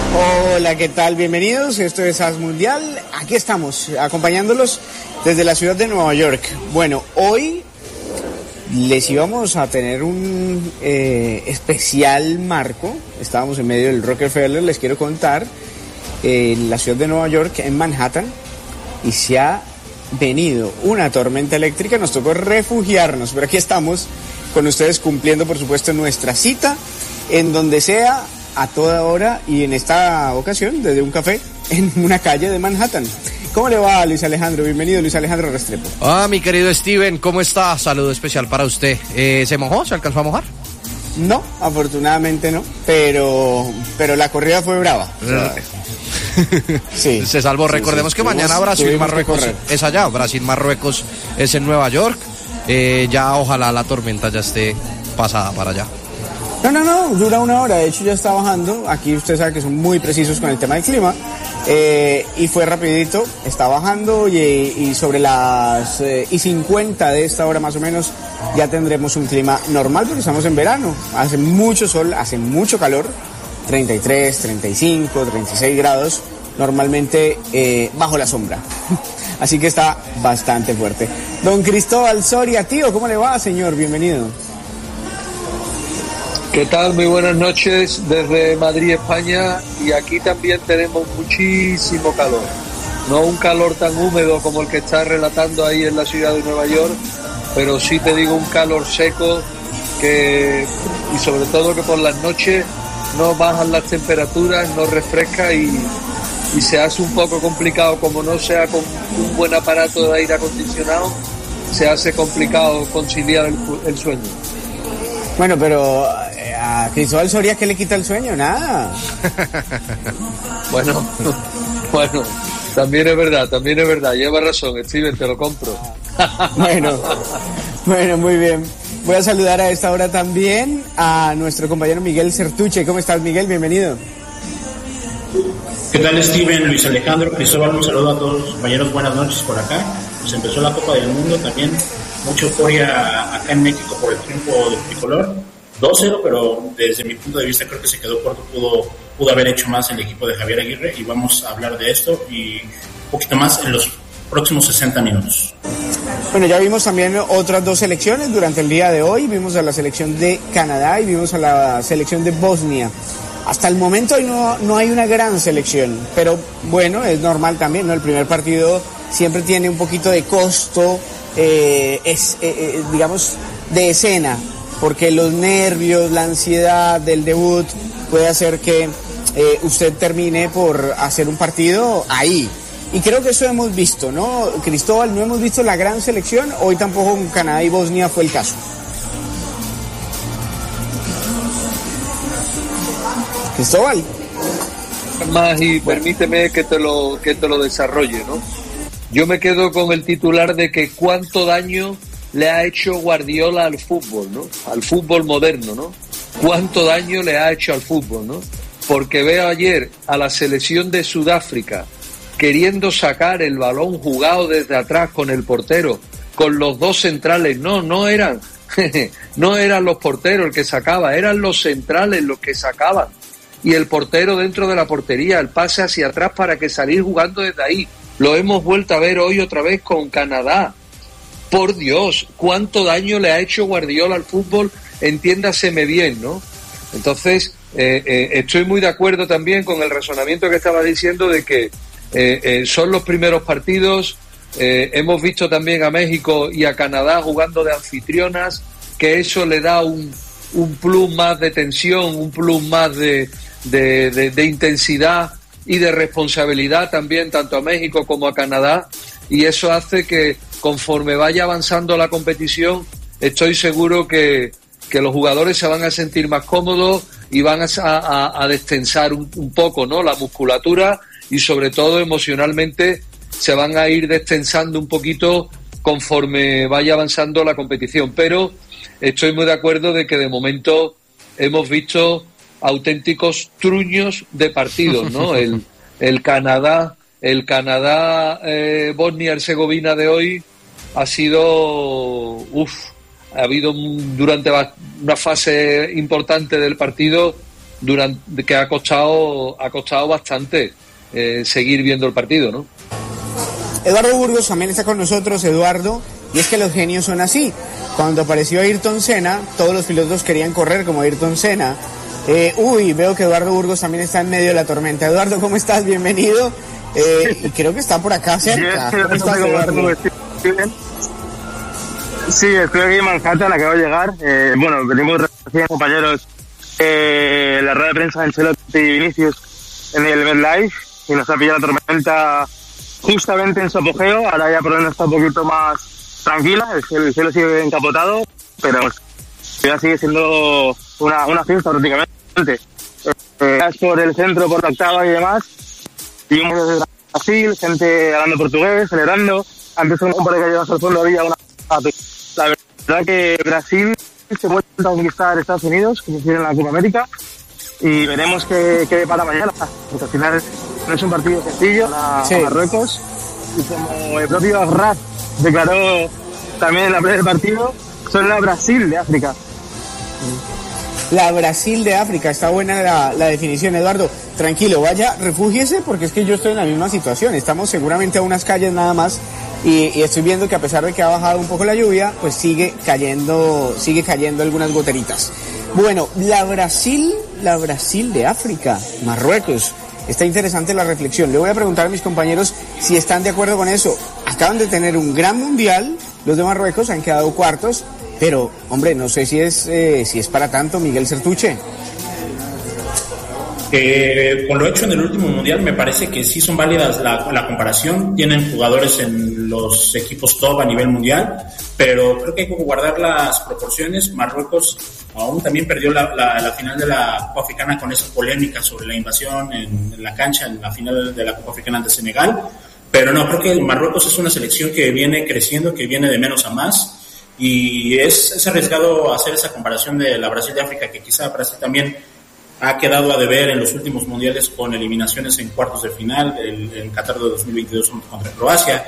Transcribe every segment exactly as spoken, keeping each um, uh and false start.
Hola, ¿qué tal? Bienvenidos, esto es A S Mundial, aquí estamos, acompañándolos desde la ciudad de Nueva York. Bueno, hoy les íbamos a tener un eh, especial marco, estábamos en medio del Rockefeller, les quiero contar, eh, en la ciudad de Nueva York, en Manhattan, y se ha venido una tormenta eléctrica, nos tocó refugiarnos, pero aquí estamos con ustedes cumpliendo, por supuesto, nuestra cita, en donde sea, a toda hora, y en esta ocasión desde un café en una calle de Manhattan. ¿Cómo le va, Luis Alejandro? Bienvenido, Luis Alejandro Restrepo. Ah, mi querido Steven, ¿cómo está? Saludo especial para usted. Eh, ¿Se mojó? ¿Se alcanzó a mojar? No, afortunadamente no, pero pero la corrida fue brava. O sea, sí. Se salvó. Recordemos sí, sí, que mañana Brasil-Marruecos es allá. Brasil-Marruecos es en Nueva York. Eh, ya ojalá la tormenta ya esté pasada para allá. No, no, no, dura una hora, de hecho ya está bajando, aquí usted sabe que son muy precisos con el tema del clima, eh, y fue rapidito, está bajando y, y sobre las eh, y cincuenta de esta hora más o menos ya tendremos un clima normal porque estamos en verano, hace mucho sol, hace mucho calor, treinta y tres, treinta y cinco, treinta y seis grados, normalmente eh, bajo la sombra, así que está bastante fuerte. Don Cristóbal Soria, tío, ¿cómo le va, señor? Bienvenido. ¿Qué tal? Muy buenas noches desde Madrid, España, y aquí también tenemos muchísimo calor. No un calor tan húmedo como el que está relatando ahí en la ciudad de Nueva York, pero sí te digo un calor seco que, y sobre todo que por las noches no bajan las temperaturas, no refresca y, y se hace un poco complicado, como no sea con un buen aparato de aire acondicionado, se hace complicado conciliar el, el sueño. Bueno, pero a Cristóbal Soria, ¿qué le quita el sueño? Nada. Bueno, bueno, también es verdad, también es verdad, lleva razón, Steven, te lo compro. Bueno, bueno, muy bien. Voy a saludar a esta hora también a nuestro compañero Miguel Certuche. ¿Cómo estás, Miguel? Bienvenido. ¿Qué tal, Steven, Luis Alejandro, Cristóbal? Un saludo a todos los compañeros, buenas noches por acá. Pues empezó la Copa del Mundo también, mucha euforia acá en México por el triunfo del tricolor. dos cero, pero desde mi punto de vista creo que se quedó corto, pudo, pudo haber hecho más el equipo de Javier Aguirre, y vamos a hablar de esto y un poquito más en los próximos sesenta minutos. Bueno, ya vimos también otras dos selecciones durante el día de hoy, vimos a la selección de Canadá y vimos a la selección de Bosnia. Hasta el momento no, no hay una gran selección, pero bueno, es normal también, ¿no? El primer partido siempre tiene un poquito de costo, eh, es, eh, eh, digamos, de escena, porque los nervios, la ansiedad del debut puede hacer que eh, usted termine por hacer un partido ahí. Y creo que eso hemos visto, ¿no? Cristóbal, no hemos visto la gran selección, hoy tampoco con Canadá y Bosnia fue el caso. Cristóbal. Más y permíteme que te lo que te lo desarrolle, ¿no? Yo me quedo con el titular de que cuánto daño le ha hecho Guardiola al fútbol, ¿no? Al fútbol moderno, ¿no? Cuánto daño le ha hecho al fútbol, ¿no? Porque veo ayer a la selección de Sudáfrica queriendo sacar el balón jugado desde atrás con el portero, con los dos centrales. No, no eran, no eran los porteros el que sacaba, eran los centrales los que sacaban. Y el portero dentro de la portería, el pase hacia atrás para que salir jugando desde ahí. Lo hemos vuelto a ver hoy otra vez con Canadá. Por Dios, cuánto daño le ha hecho Guardiola al fútbol, entiéndaseme bien, ¿no? Entonces, eh, eh, estoy muy de acuerdo también con el razonamiento que estaba diciendo de que eh, eh, son los primeros partidos, eh, hemos visto también a México y a Canadá jugando de anfitrionas, que eso le da un, un plus más de tensión, un plus más de, de, de, de intensidad y de responsabilidad también, tanto a México como a Canadá, y eso hace que conforme vaya avanzando la competición, estoy seguro que, que los jugadores se van a sentir más cómodos y van a, a, a destensar un, un poco, ¿no?, la musculatura, y sobre todo emocionalmente se van a ir destensando un poquito conforme vaya avanzando la competición. Pero estoy muy de acuerdo de que de momento hemos visto auténticos truños de partidos, ¿no? El, el Canadá, el Canadá eh, Bosnia-Herzegovina de hoy ha sido, uff, ha habido un, durante una fase importante del partido durante que ha costado ha costado bastante eh, seguir viendo el partido, ¿no? Eduardo Burgos también está con nosotros. Eduardo, y es que los genios son así. Cuando apareció Ayrton Senna, todos los pilotos querían correr como Ayrton Senna. Eh, uy, veo que Eduardo Burgos también está en medio de la tormenta. Eduardo, ¿cómo estás? Bienvenido. Eh, y creo que está por acá cerca. ¿Cómo estás, Eduardo? Sí, estoy aquí en Manhattan, acabo de llegar. Eh, bueno, venimos recién compañeros eh, la rueda de prensa de Ancelotti y Vinicius en el MetLife y nos ha pillado la tormenta justamente en su apogeo. Ahora ya por lo menos está un poquito más tranquila, el cielo, el cielo sigue encapotado, pero ya sigue siendo una, una fiesta prácticamente. Eh, por el centro, por la octava y demás, y un de Brasil, gente hablando portugués, celebrando. Antes un par de calles al fondo había una... La verdad que Brasil se vuelve a conquistar Estados Unidos, que se tiene en la Copa América, y veremos qué, qué para mañana, porque al final no es un partido sencillo a, sí. a Marruecos, y como el propio Agrat declaró también en la plena del partido, son la Brasil de África. La Brasil de África, está buena la, la definición, Eduardo. Tranquilo, vaya, refúgiese, porque es que yo estoy en la misma situación. Estamos seguramente a unas calles nada más, y, y estoy viendo que a pesar de que ha bajado un poco la lluvia, pues sigue cayendo, sigue cayendo algunas goteritas. Bueno, la Brasil, la Brasil de África, Marruecos. Está interesante la reflexión. Le voy a preguntar a mis compañeros si están de acuerdo con eso. Acaban de tener un gran mundial, los de Marruecos han quedado cuartos, pero, hombre, no sé si es eh, si es para tanto, Miguel Sertuche. Eh, con lo hecho en el último mundial me parece que sí son válidas la, la comparación. Tienen jugadores en los equipos top a nivel mundial, pero creo que hay que guardar las proporciones. Marruecos aún también perdió la, la, la final de la Copa Africana con esa polémica sobre la invasión en, en la cancha en la final de la Copa Africana de Senegal, pero no, creo que Marruecos es una selección que viene creciendo, que viene de menos a más, y es, es arriesgado hacer esa comparación de la Brasil de África, que quizá Brasil también ha quedado a deber en los últimos mundiales con eliminaciones en cuartos de final, el, en Qatar de dos mil veintidós contra Croacia,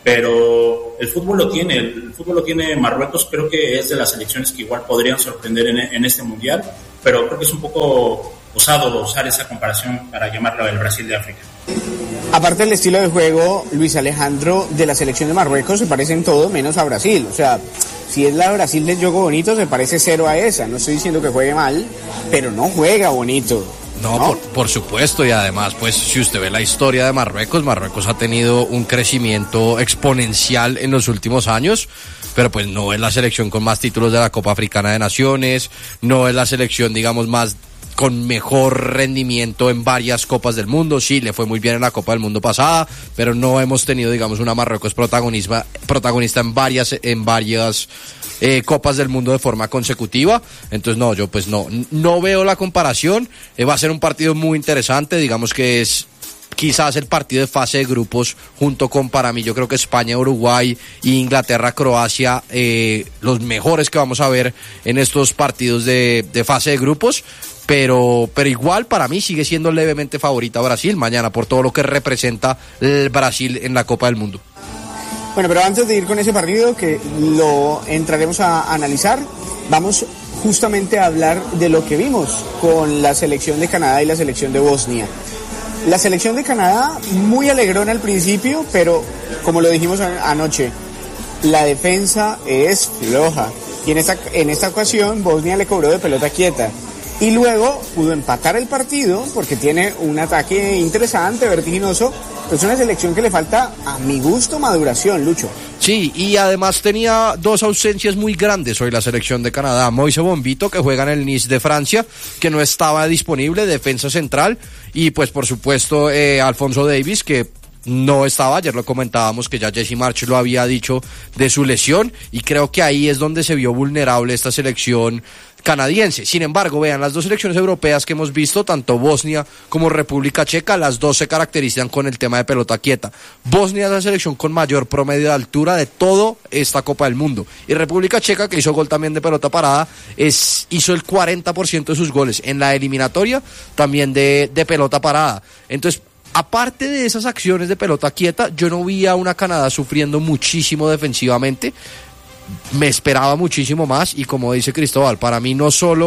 pero el fútbol lo tiene, el fútbol lo tiene Marruecos. Creo que es de las selecciones que igual podrían sorprender en, en este mundial, pero creo que es un poco osado usar esa comparación para llamarlo el Brasil de África. Aparte del estilo de juego, Luis Alejandro, de la selección de Marruecos se parece en todo menos a Brasil. O sea, si es la Brasil del juego bonito, se parece cero a esa. No estoy diciendo que juegue mal, pero no juega bonito. No, ¿no? Por, por supuesto, y además, pues, si usted ve la historia de Marruecos, Marruecos ha tenido un crecimiento exponencial en los últimos años, pero pues no es la selección con más títulos de la Copa Africana de Naciones, no es la selección, digamos, más con mejor rendimiento en varias Copas del Mundo. Sí, le fue muy bien en la Copa del Mundo pasada, pero no hemos tenido, digamos, una Marruecos protagonista, protagonista en varias, en varias eh, Copas del Mundo de forma consecutiva. Entonces, no, yo pues no, no veo la comparación. Eh, va a ser un partido muy interesante, digamos que es quizás el partido de fase de grupos, junto con, para mí, yo creo que España, Uruguay y Inglaterra, Croacia, eh, los mejores que vamos a ver en estos partidos de, de fase de grupos. Pero, pero igual para mí sigue siendo levemente favorita Brasil mañana por todo lo que representa el Brasil en la Copa del Mundo. Bueno, pero antes de ir con ese partido, que lo entraremos a analizar, vamos justamente a hablar de lo que vimos con la selección de Canadá y la selección de Bosnia. La selección de Canadá muy alegrona al principio, pero como lo dijimos anoche, la defensa es floja. Y en esta, en esta ocasión Bosnia le cobró de pelota quieta. Y luego pudo empatar el partido porque tiene un ataque interesante, vertiginoso. Es una selección que le falta, a mi gusto, maduración, Lucho. Sí, y además tenía dos ausencias muy grandes hoy la selección de Canadá. Moise Bombito, que juega en el Nice de Francia, que no estaba disponible, defensa central. Y pues por supuesto eh, Alphonso Davies, que no estaba, ayer lo comentábamos que ya Jesse Marsch lo había dicho de su lesión, y creo que ahí es donde se vio vulnerable esta selección canadiense. Sin embargo, vean, las dos selecciones europeas que hemos visto, tanto Bosnia como República Checa, las dos se caracterizan con el tema de pelota quieta. Bosnia es la selección con mayor promedio de altura de toda esta Copa del Mundo, y República Checa, que hizo gol también de pelota parada, es, hizo el cuarenta por ciento de sus goles en la eliminatoria también de, de pelota parada. Entonces, aparte de esas acciones de pelota quieta, yo no vi a una Canadá sufriendo muchísimo defensivamente. Me esperaba muchísimo más, y como dice Cristóbal, para mí no solo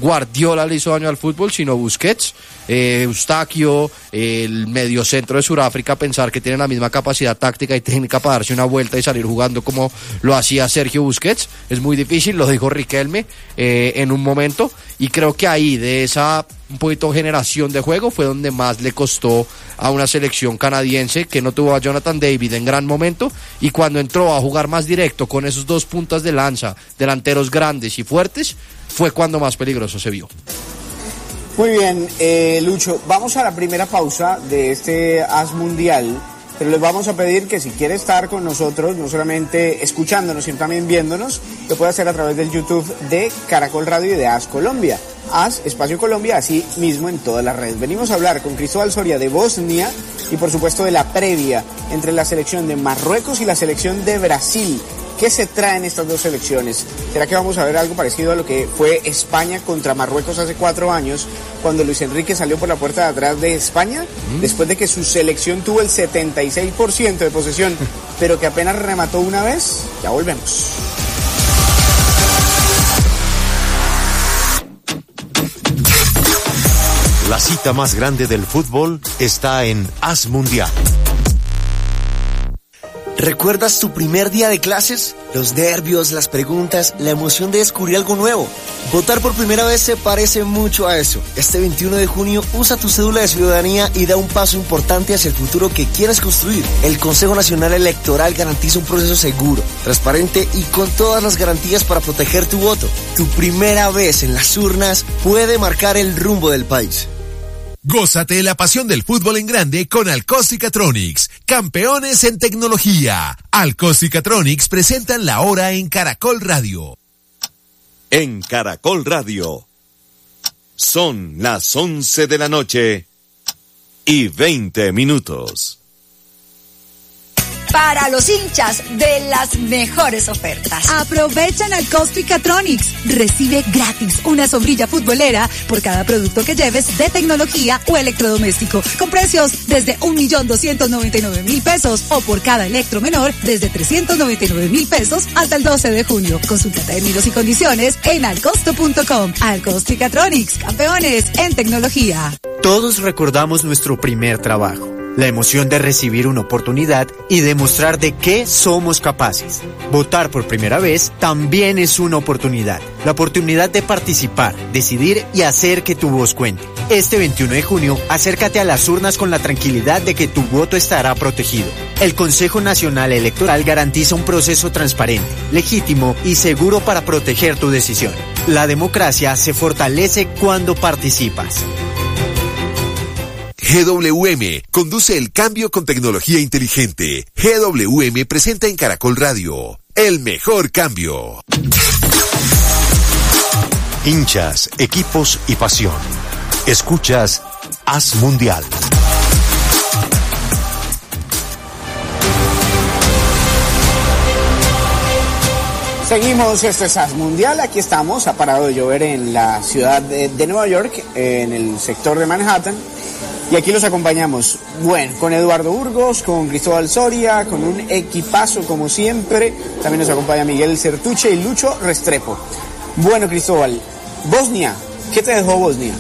Guardiola le hizo daño al fútbol, sino Busquets, eh, Eustaquio, eh, el mediocentro de Sudáfrica, pensar que tienen la misma capacidad táctica y técnica para darse una vuelta y salir jugando como lo hacía Sergio Busquets, es muy difícil, lo dijo Riquelme eh, en un momento, y creo que ahí de esa un poquito generación de juego fue donde más le costó a una selección canadiense que no tuvo a Jonathan David en gran momento, y cuando entró a jugar más directo con esos dos puntas de lanza, delanteros grandes y fuertes, fue cuando más peligroso se vio. Muy bien, eh, Lucho, vamos a la primera pausa de este As Mundial, pero les vamos a pedir que si quiere estar con nosotros, no solamente escuchándonos, sino también viéndonos, lo puede hacer a través del YouTube de Caracol Radio y de As Colombia. As Espacio Colombia, así mismo en todas las redes. Venimos a hablar con Cristóbal Soria de Bosnia y por supuesto de la previa entre la selección de Marruecos y la selección de Brasil. ¿Qué se traen estas dos selecciones? ¿Será que vamos a ver algo parecido a lo que fue España contra Marruecos hace cuatro años, cuando Luis Enrique salió por la puerta de atrás de España, mm. después de que su selección tuvo el setenta y seis por ciento de posesión, pero que apenas remató una vez? Ya volvemos. La cita más grande del fútbol está en As Mundial. ¿Recuerdas tu primer día de clases? Los nervios, las preguntas, la emoción de descubrir algo nuevo. Votar por primera vez se parece mucho a eso. Este veintiuno de junio usa tu cédula de ciudadanía y da un paso importante hacia el futuro que quieres construir. El Consejo Nacional Electoral garantiza un proceso seguro, transparente y con todas las garantías para proteger tu voto. Tu primera vez en las urnas puede marcar el rumbo del país. Gózate la pasión del fútbol en grande con Alcos y Catronics, campeones en tecnología. Alcos y Catronics presentan la hora en Caracol Radio. En Caracol Radio son las once de la noche y veinte minutos. Para los hinchas de las mejores ofertas. Aprovechan al Costo y Catronics. Recibe gratis una sombrilla futbolera por cada producto que lleves de tecnología o electrodoméstico, con precios desde un millón doscientos noventa y nueve mil pesos o por cada electro menor desde trescientos noventa y nueve mil pesos hasta el doce de junio. Consulta términos y condiciones en alcosto punto com. Alcosto y Catronics, campeones en tecnología. Todos recordamos nuestro primer trabajo. La emoción de recibir una oportunidad y demostrar de qué somos capaces. Votar por primera vez también es una oportunidad. La oportunidad de participar, decidir y hacer que tu voz cuente. Este veintiuno de junio, acércate a las urnas con la tranquilidad de que tu voto estará protegido. El Consejo Nacional Electoral garantiza un proceso transparente, legítimo y seguro para proteger tu decisión. La democracia se fortalece cuando participas. G W M conduce el cambio con tecnología inteligente. G W M presenta en Caracol Radio el mejor cambio. Hinchas, equipos y pasión. Escuchas As Mundial. Seguimos, este es As Mundial, aquí estamos, ha parado de llover en la ciudad de, de Nueva York, en el sector de Manhattan, y aquí los acompañamos, bueno, con Eduardo Burgos, con Cristóbal Soria, con un equipazo como siempre, también nos acompaña Miguel Certuche y Lucho Restrepo. Bueno, Cristóbal, Bosnia, ¿qué te dejó Bosnia?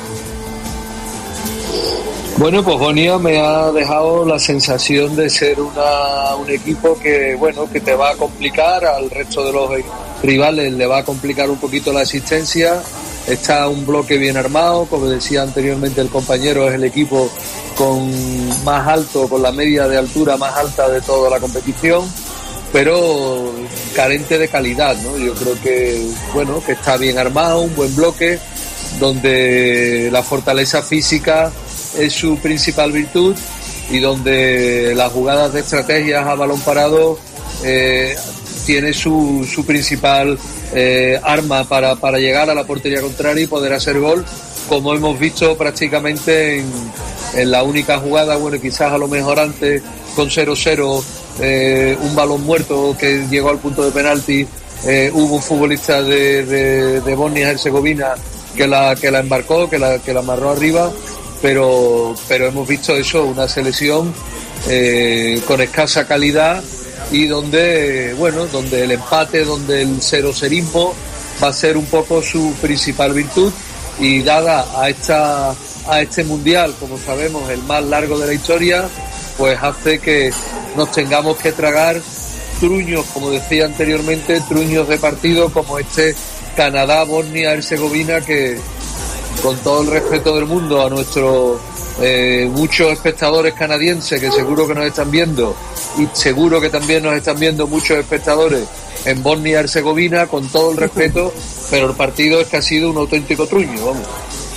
Bueno, pues Bosnia me ha dejado la sensación de ser una, un equipo que, bueno, que te va a complicar, al resto de los rivales le va a complicar un poquito la asistencia. Está un bloque bien armado, como decía anteriormente el compañero, es el equipo con más alto, con la media de altura más alta de toda la competición, pero carente de calidad, ¿no? Yo creo que, bueno, que está bien armado, un buen bloque, donde la fortaleza física es su principal virtud y donde las jugadas de estrategias a balón parado eh, tiene su, su principal eh, arma para, para llegar a la portería contraria y poder hacer gol, como hemos visto prácticamente en, en la única jugada, bueno, quizás a lo mejor antes con cero cero, eh, un balón muerto que llegó al punto de penalti, eh, hubo un futbolista de, de, de Bosnia-Herzegovina que la, que la embarcó, que la, que la amarró arriba, pero, pero hemos visto eso, una selección eh, con escasa calidad y donde, bueno, donde el empate, donde el cero cerismo va a ser un poco su principal virtud, y dada a esta a este mundial, como sabemos, el más largo de la historia, pues hace que nos tengamos que tragar truños, como decía anteriormente, truños de partido como este Canadá, Bosnia, Herzegovina, que con todo el respeto del mundo a nuestros eh, muchos espectadores canadienses que seguro que nos están viendo, y seguro que también nos están viendo muchos espectadores en Bosnia y Herzegovina, con todo el respeto, pero el partido es que ha sido un auténtico truño, vamos.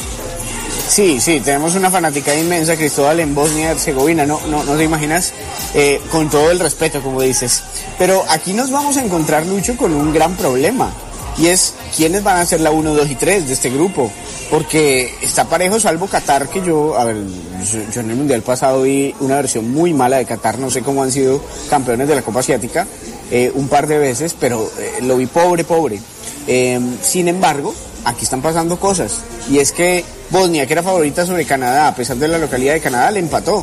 Sí, sí, tenemos una fanática inmensa, Cristóbal, en Bosnia y Herzegovina, no, no, no te imaginas, eh, con todo el respeto, como dices. Pero aquí nos vamos a encontrar, Lucho, con un gran problema, y es quiénes van a ser la uno, dos y tres de este grupo, porque está parejo, salvo Qatar, que yo, a ver, yo, yo en el Mundial pasado vi una versión muy mala de Qatar, no sé cómo han sido campeones de la Copa Asiática, eh, un par de veces, pero eh, lo vi pobre, pobre. Eh, sin embargo, aquí están pasando cosas, y es que Bosnia, que era favorita sobre Canadá, a pesar de la localidad de Canadá, le empató.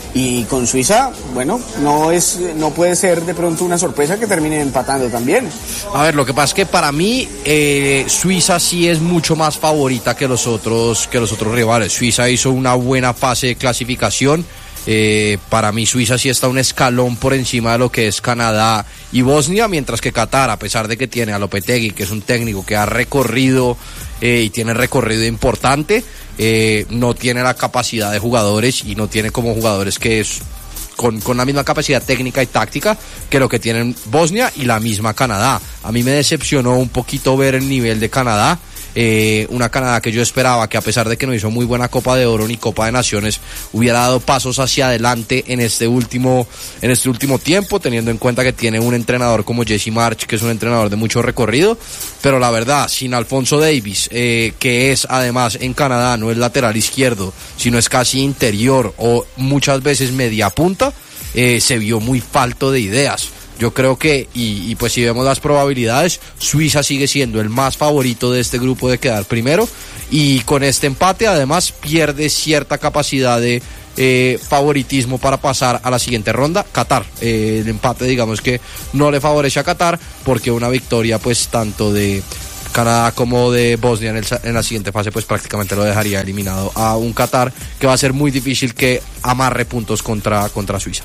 Y con Suiza, bueno, no es, no puede ser de pronto una sorpresa que termine empatando también. A ver, lo que pasa es que para mí eh, Suiza sí es mucho más favorita que los otros que los otros rivales. Suiza hizo una buena fase de clasificación. Eh, para mí Suiza sí está un escalón por encima de lo que es Canadá y Bosnia, mientras que Qatar, a pesar de que tiene a Lopetegui, que es un técnico que ha recorrido eh, y tiene recorrido importante, eh, no tiene la capacidad de jugadores y no tiene como jugadores que es con, con la misma capacidad técnica y táctica que lo que tienen Bosnia y la misma Canadá. A mí me decepcionó un poquito ver el nivel de Canadá. Eh, una Canadá que yo esperaba que, a pesar de que no hizo muy buena Copa de Oro ni Copa de Naciones, hubiera dado pasos hacia adelante en este último en este último tiempo, teniendo en cuenta que tiene un entrenador como Jesse Marsch, que es un entrenador de mucho recorrido. Pero la verdad, sin Alphonso Davies, eh, que es además en Canadá no es lateral izquierdo, sino es casi interior o muchas veces media punta, eh, se vio muy falto de ideas. Yo creo que, y, y pues si vemos las probabilidades, Suiza sigue siendo el más favorito de este grupo de quedar primero, y con este empate además pierde cierta capacidad de eh, favoritismo para pasar a la siguiente ronda. Qatar, eh, el empate digamos que no le favorece a Qatar, porque una victoria pues tanto de Canadá como de Bosnia en, el, en la siguiente fase pues prácticamente lo dejaría eliminado a un Qatar que va a ser muy difícil que amarre puntos contra, contra Suiza.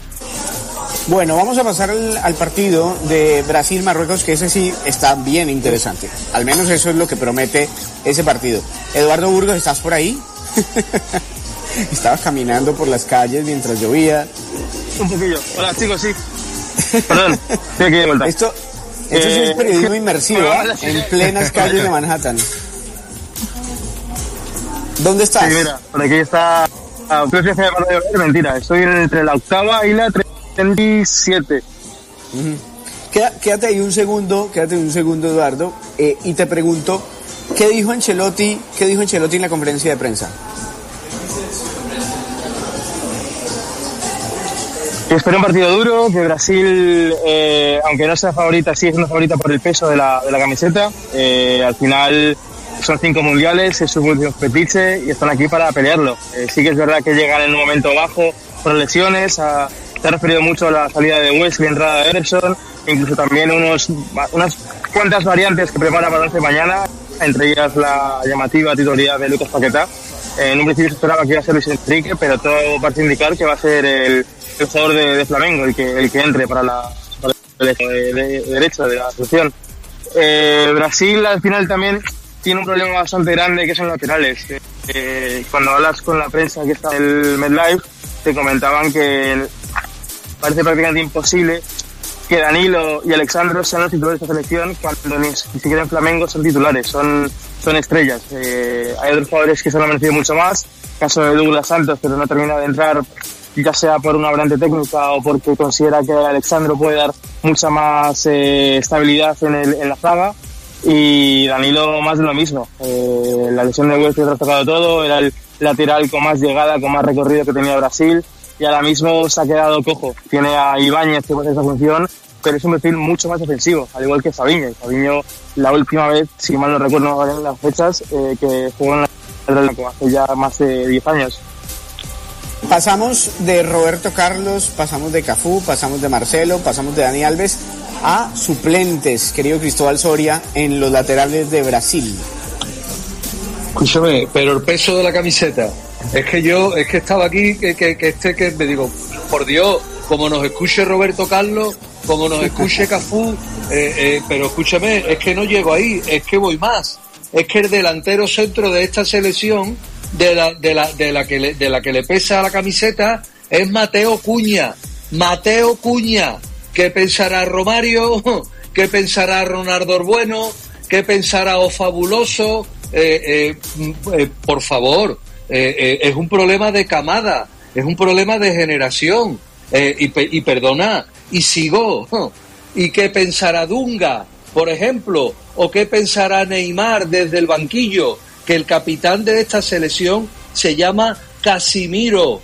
Bueno, vamos a pasar al, al partido de Brasil-Marruecos, que ese sí está bien interesante. Al menos eso es lo que promete ese partido. Eduardo Burgos, ¿estás por ahí? Estabas caminando por las calles mientras llovía. Un poquillo. Hola, chicos, sí. Perdón, estoy aquí de vuelta. Esto, esto eh, sí es periodismo inmersivo, ¿eh? En plenas calles de Manhattan. ¿Dónde estás? Sí, mira, por aquí está... Ah, mentira, estoy entre la octava y la veintisiete. Uh-huh. Quédate, quédate ahí un segundo, quédate un segundo, Eduardo, eh, y te pregunto, ¿qué dijo Ancelotti, qué dijo Ancelotti en la conferencia de prensa? Que espera un partido duro, que Brasil, eh, aunque no sea favorita, sí es una favorita por el peso de la, de la camiseta. Eh, al final son cinco mundiales, es su último fetiche y están aquí para pelearlo. Eh, sí que es verdad que llegan en un momento bajo por lesiones, a, se ha referido mucho a la salida de Wesley, entrada de Ederson, incluso también unos, unas cuantas variantes que prepara para once mañana, entre ellas la llamativa titularidad de Lucas Paquetá. Eh, en un principio se esperaba que iba a ser Luis Enrique, pero todo parece indicar que va a ser el, el jugador de, de Flamengo el que, el que entre para la, para el de, de, de derecha de la selección. Eh, Brasil al final también tiene un problema bastante grande, que son laterales. Eh, cuando hablas con la prensa que está en el MetLife, te comentaban que parece prácticamente imposible que Danilo y Alexandro sean los titulares de esta selección, cuando ni, ni siquiera en Flamengo son titulares, son, son estrellas. Eh, hay otros jugadores que se lo han merecido mucho más, caso de Douglas Santos, pero no termina de entrar, ya sea por una variante técnica o porque considera que Alexandro puede dar mucha más eh, estabilidad en, el, en la zaga. Y Danilo más de lo mismo. Eh, la lesión de Wesley ha tocado todo, era el lateral con más llegada, con más recorrido que tenía Brasil, y ahora mismo se ha quedado cojo. Tiene a Ibáñez que puede hacer esa función, pero es un perfil mucho más defensivo, al igual que Fabinho. Fabinho, la última vez, si mal no recuerdo en las fechas, eh, que jugó en la Atlético hace ya más de diez años. Pasamos de Roberto Carlos, pasamos de Cafú, pasamos de Marcelo, pasamos de Dani Alves. a suplentes, querido Cristóbal Soria, en los laterales de Brasil? Escúchame, pero el peso de la camiseta, es que yo, es que estaba aquí, que, que, que este, que me digo, por Dios, como nos escuche Roberto Carlos, como nos escuche Cafú, eh, eh, pero escúchame, es que no llego ahí, es que voy más, es que el delantero centro de esta selección, de la, de la, de la que le, de la que le pesa la camiseta, es Mateo Cuña, Mateo Cuña. ¿Qué pensará Romario? ¿Qué pensará Ronaldo Bueno? ¿Qué pensará O Fabuloso? Eh, eh, eh, por favor, eh, eh, es un problema de camada, es un problema de generación. Eh, y, y perdona, y sigo. ¿Y qué pensará Dunga, por ejemplo? ¿O qué pensará Neymar desde el banquillo? Que el capitán de esta selección se llama Casimiro.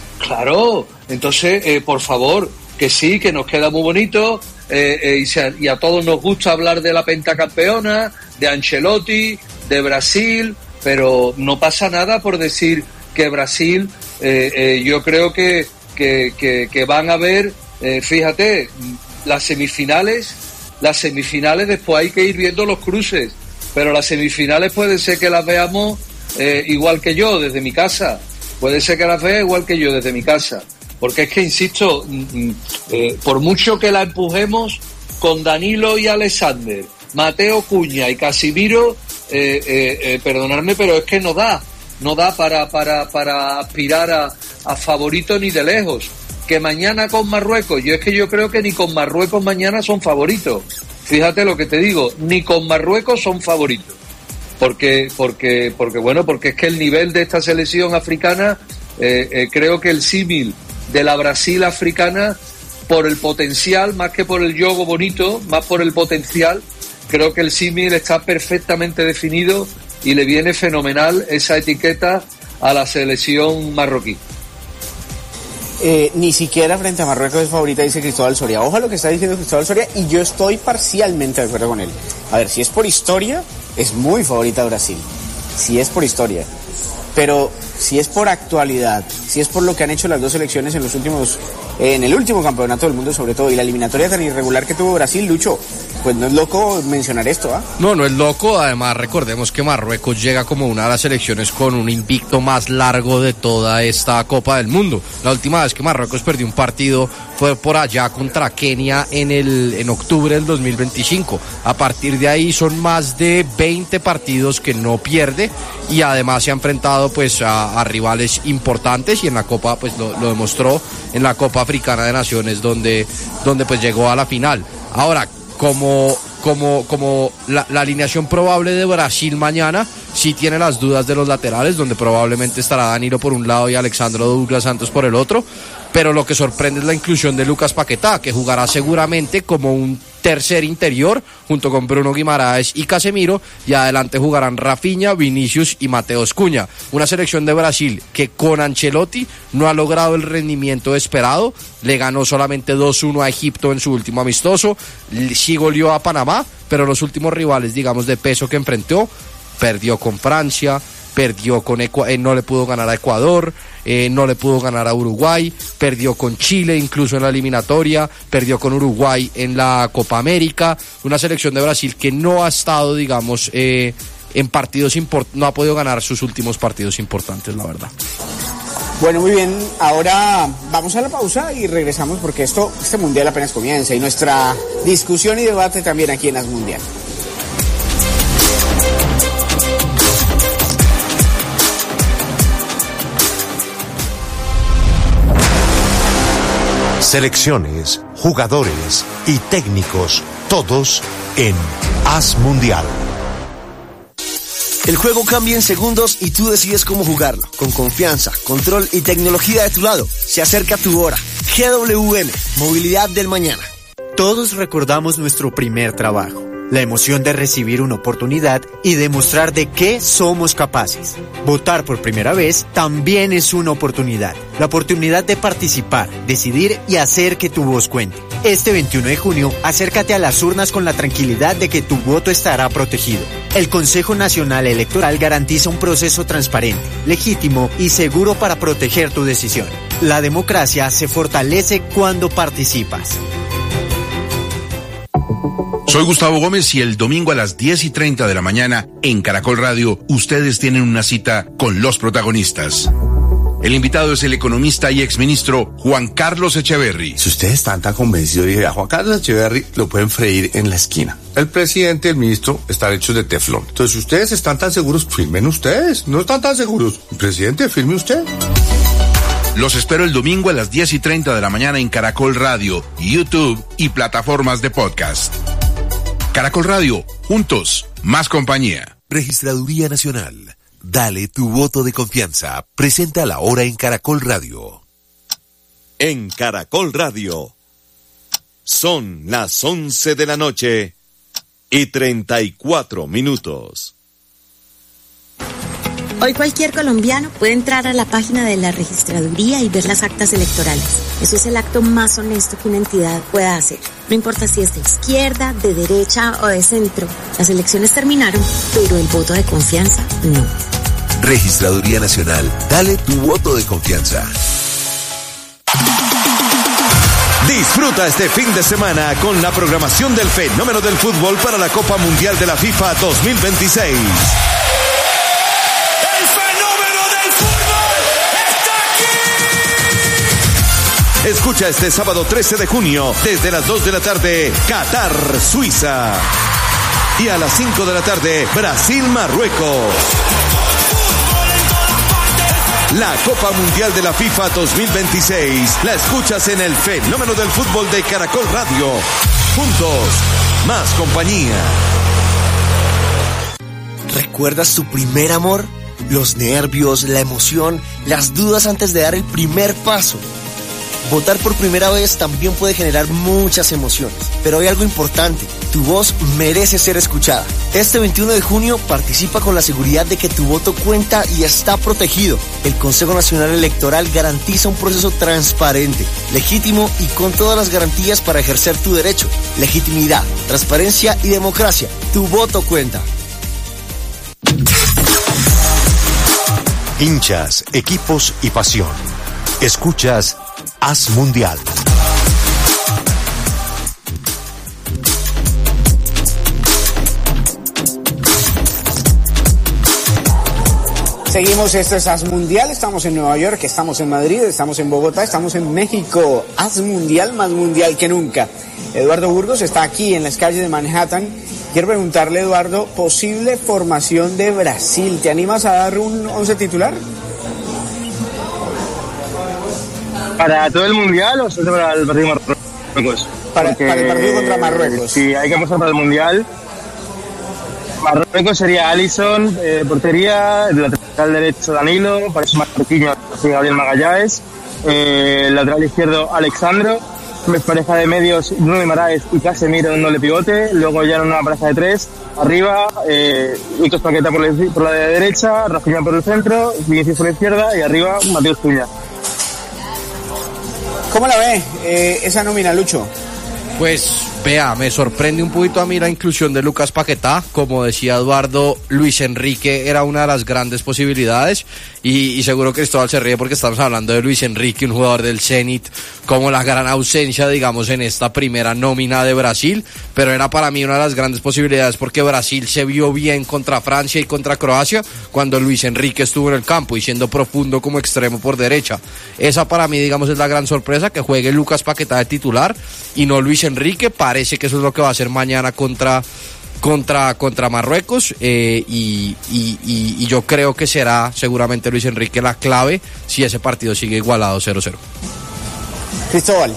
Claro, entonces, eh, por favor, que sí, que nos queda muy bonito, eh, eh, y, se, y a todos nos gusta hablar de la pentacampeona, de Ancelotti, de Brasil, pero no pasa nada por decir que Brasil, eh, eh, yo creo que, que, que, que van a ver, eh, fíjate, las semifinales, las semifinales después hay que ir viendo los cruces, pero las semifinales puede ser que las veamos eh, igual que yo desde mi casa, puede ser que las vea igual que yo desde mi casa, porque es que, insisto, eh, por mucho que la empujemos con Danilo y Alexander, Mateo Cuña y Casimiro, eh, eh, eh, perdonadme, pero es que no da, no da para, para, para aspirar a, a favorito ni de lejos. Que mañana con Marruecos, yo es que yo creo que ni con Marruecos mañana son favoritos. Fíjate lo que te digo, ni con Marruecos son favoritos. Porque, porque, porque bueno, porque es que el nivel de esta selección africana, eh, eh, creo que el símil de la Brasil africana, por el potencial, más que por el juego bonito, más por el potencial, creo que el símil está perfectamente definido y le viene fenomenal esa etiqueta a la selección marroquí. Eh, ni siquiera frente a Marruecos es favorita, dice Cristóbal Soria. Ojo a lo que está diciendo Cristóbal Soria, y yo estoy parcialmente de acuerdo con él. A ver, si es por historia, es muy favorita Brasil. Si es por historia. Pero si es por actualidad, si es por lo que han hecho las dos selecciones en los últimos, eh, en el último campeonato del mundo sobre todo, y la eliminatoria tan irregular que tuvo Brasil, Lucho, pues no es loco mencionar esto, ¿ah? ¿eh? No, no es loco. Además, recordemos que Marruecos llega como una de las selecciones con un invicto más largo de toda esta Copa del Mundo. La última vez que Marruecos perdió un partido fue por allá contra Kenia en el en octubre del dos mil veinticinco. A partir de ahí son más de veinte partidos que no pierde, y además se ha enfrentado pues a, a rivales importantes, y en la Copa pues lo, lo demostró en la Copa Africana de Naciones, donde, donde pues llegó a la final. Ahora, como, como, como la, la alineación probable de Brasil mañana sí tiene las dudas de los laterales, donde probablemente estará Danilo por un lado y Alexandro Douglas Santos por el otro, pero lo que sorprende es la inclusión de Lucas Paquetá, que jugará seguramente como un tercer interior junto con Bruno Guimaraes y Casemiro, y adelante jugarán Rafinha, Vinicius y Mateus Cunha. Una selección de Brasil que con Ancelotti no ha logrado el rendimiento esperado, le ganó solamente dos uno a Egipto en su último amistoso, sí goleó a Panamá, pero los últimos rivales, digamos, de peso que enfrentó, perdió con Francia, perdió con Ecuador, eh, no le pudo ganar a Ecuador, eh, no le pudo ganar a Uruguay, perdió con Chile incluso en la eliminatoria, perdió con Uruguay en la Copa América. Una selección de Brasil que no ha estado, digamos, eh, en partidos importantes, no ha podido ganar sus últimos partidos importantes, la verdad. Bueno, muy bien, ahora vamos a la pausa y regresamos, porque esto, este mundial apenas comienza, y nuestra discusión y debate también aquí en As Mundial. Selecciones, jugadores y técnicos, todos en As Mundial. El juego cambia en segundos y tú decides cómo jugarlo. Con confianza, control y tecnología de tu lado. Se acerca tu hora. G W M, Movilidad del Mañana. Todos recordamos nuestro primer trabajo. La emoción de recibir una oportunidad y demostrar de qué somos capaces. Votar por primera vez también es una oportunidad. La oportunidad de participar, decidir y hacer que tu voz cuente. Este veintiuno de junio, acércate a las urnas con la tranquilidad de que tu voto estará protegido. El Consejo Nacional Electoral garantiza un proceso transparente, legítimo y seguro para proteger tu decisión. La democracia se fortalece cuando participas. Soy Gustavo Gómez y el domingo a las diez y treinta de la mañana en Caracol Radio, ustedes tienen una cita con los protagonistas. El invitado es el economista y exministro Juan Carlos Echeverry. Si ustedes están tan convencidos, dije, a Juan Carlos Echeverry lo pueden freír en la esquina. El presidente y el ministro están hechos de teflón. Entonces, si ustedes están tan seguros, firmen ustedes. No están tan seguros. Presidente, firme usted. Los espero el domingo a las diez y treinta de la mañana en Caracol Radio, YouTube y plataformas de podcast. Caracol Radio, juntos, más compañía. Registraduría Nacional. Dale tu voto de confianza. Presenta la hora en Caracol Radio. En Caracol Radio. Son las once de la noche y treinta y cuatro minutos. Hoy cualquier colombiano puede entrar a la página de la registraduría y ver las actas electorales. Eso es el acto más honesto que una entidad pueda hacer. No importa si es de izquierda, de derecha o de centro. Las elecciones terminaron, pero el voto de confianza no. Registraduría Nacional. Dale tu voto de confianza. Disfruta este fin de semana con la programación del fenómeno del fútbol para la Copa Mundial de la FIFA dos mil veintiséis. Escucha este sábado trece de junio, desde las dos de la tarde, Qatar, Suiza. Y a las cinco de la tarde, Brasil, Marruecos. La Copa Mundial de la FIFA dos mil veintiséis la escuchas en el fenómeno del fútbol de Caracol Radio. Juntos, más compañía. ¿Recuerdas tu primer amor? Los nervios, la emoción, las dudas antes de dar el primer paso. Votar por primera vez también puede generar muchas emociones, pero hay algo importante, tu voz merece ser escuchada. Este veintiuno de junio participa con la seguridad de que tu voto cuenta y está protegido. El Consejo Nacional Electoral garantiza un proceso transparente, legítimo y con todas las garantías para ejercer tu derecho. Legitimidad, transparencia y democracia. Tu voto cuenta. Hinchas, equipos y pasión. Escuchas Haz Mundial. Seguimos, esto es Haz Mundial, estamos en Nueva York, estamos en Madrid, estamos en Bogotá, estamos en México. Haz Mundial, más mundial que nunca. Eduardo Burgos está aquí en las calles de Manhattan. Quiero preguntarle, Eduardo, posible formación de Brasil. ¿Te animas a dar un once titular? ¿Para todo el mundial o solo para el partido de Marruecos? Para, para el partido contra Marruecos. Sí, hay que apostar para el mundial. Marruecos sería Alisson, eh, portería, el lateral derecho Danilo, para eso Marquinhos y Gabriel Magallanes, eh, el lateral izquierdo Alexandro, pareja de medios Bruno Guimaraes y Casemiro en doble pivote, luego ya en una pareja de tres, arriba, eh, Lucas Paqueta por la, por la derecha, Rafinha por el centro, Vinicius por la izquierda y arriba Mateus Cunha. ¿Cómo la ve eh, esa nómina, Lucho? Pues vea, me sorprende un poquito a mí la inclusión de Lucas Paquetá. Como decía Eduardo, Luis Enrique era una de las grandes posibilidades y, y seguro Cristóbal se ríe porque estamos hablando de Luis Enrique, un jugador del Zenit, como la gran ausencia, digamos, en esta primera nómina de Brasil, pero era para mí una de las grandes posibilidades porque Brasil se vio bien contra Francia y contra Croacia cuando Luis Enrique estuvo en el campo y siendo profundo como extremo por derecha. Esa para mí, digamos, es la gran sorpresa, que juegue Lucas Paquetá de titular y no Luis Enrique. Parece que eso es lo que va a hacer mañana contra contra contra Marruecos eh, y, y, y, y yo creo que será seguramente Luis Enrique la clave si ese partido sigue igualado cero cero. Cristóbal.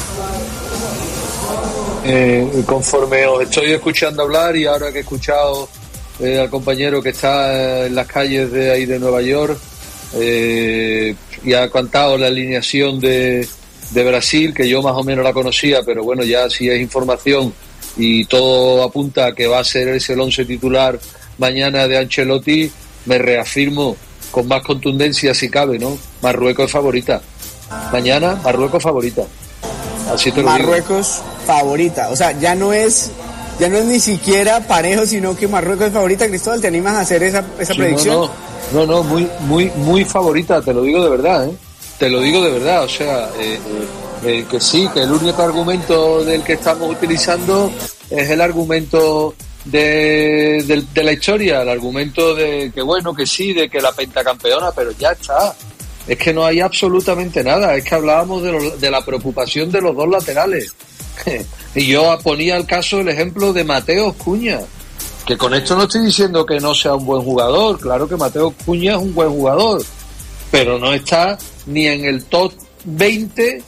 Eh, conforme os estoy escuchando hablar y ahora que he escuchado eh, al compañero que está en las calles de ahí de Nueva York eh, y ha cantado la alineación de de Brasil, que yo más o menos la conocía, pero bueno, ya si es información y todo apunta a que va a ser ese el once titular mañana de Ancelotti, me reafirmo con más contundencia si cabe, ¿no? Marruecos es favorita. Mañana, Marruecos favorita. Así te lo Marruecos digo. favorita. O sea, ya no es ya no es ni siquiera parejo, sino que Marruecos es favorita. Cristóbal, ¿te animas a hacer esa, esa sí, predicción? No, no, no, no, muy, muy, muy favorita, te lo digo de verdad, ¿eh? Te lo digo de verdad, o sea, eh, eh, eh, que sí, que el único argumento del que estamos utilizando es el argumento de, de, de la historia, el argumento de que bueno, que sí, de que la pentacampeona, pero ya está. Es que no hay absolutamente nada, es que hablábamos de, lo, de la preocupación de los dos laterales. Y yo ponía el caso, el ejemplo de Mateo Cuña, que con esto no estoy diciendo que no sea un buen jugador, claro que Mateo Cuña es un buen jugador, pero no está ni en el top veinte,